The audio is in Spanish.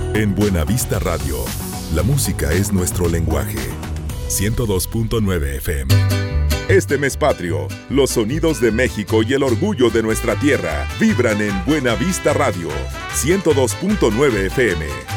En Buenavista Radio, la música es nuestro lenguaje. 102.9 FM. Este mes patrio, los sonidos de México y el orgullo de nuestra tierra vibran en Buenavista Radio, 102.9 FM.